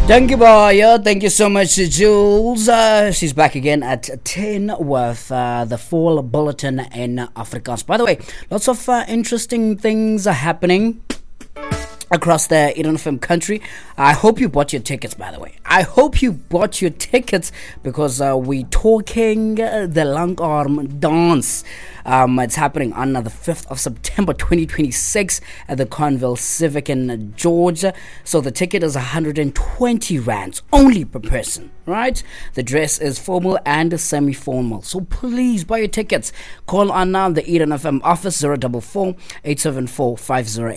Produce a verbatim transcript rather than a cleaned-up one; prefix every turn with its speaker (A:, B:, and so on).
A: Thank you, boy. Thank you so much, Jules. Uh, she's back again at ten with uh, the fall bulletin in Afrikaans. By the way, lots of uh, interesting things are happening across the Eden F M country. I hope you bought your tickets, by the way. I hope you bought your tickets because uh, we're talking uh, the long arm dance. Um, it's happening on uh, the fifth of September twenty twenty-six at the Conville Civic in Georgia. So the ticket is one hundred twenty rands only per person, right? The dress is formal and semi-formal. So please buy your tickets. Call on now the Eden F M office zero four four, eight seven four, five zero